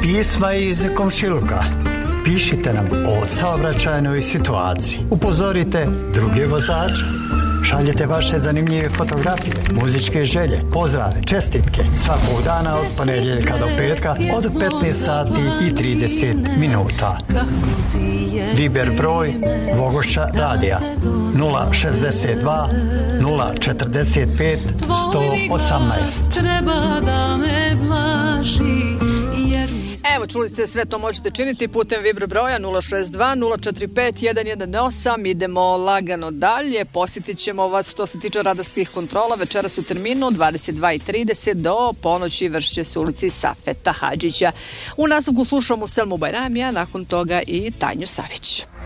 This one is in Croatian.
Pisma iz komšiluka. Pišite nam o saobraćajnoj situaciji. Upozorite druge vozače. Šaljete vaše zanimljive fotografije, muzičke želje, pozdrave, čestitke svakog dana od ponedjeljka do petka od 15 sati i 30 minuta. Viber broj Vogošća radija 062 045 118. Evo, čuli ste, sve to možete činiti putem Viber broja 062 045 118. Idemo lagano dalje. Posjetit ćemo vas što se tiče radarskih kontrola. Večeras u terminu 22:30 do ponoći vršće se ulici Safeta Hadžića. U nastavku slušamo Selmu Bajramija, nakon toga i Tanju Savić.